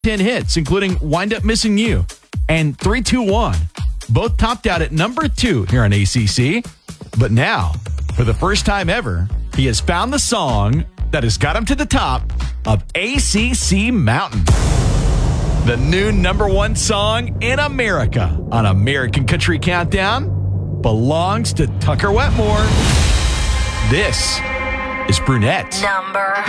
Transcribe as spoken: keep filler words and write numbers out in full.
ten hits, including Wind Up Missing You and three two one. Both topped out at number two here on A C C. But now, for the first time ever, he has found the song that has got him to the top of A C C Mountain. The new number one song in America on American Country Countdown belongs to Tucker Wetmore. This is Brunette. Number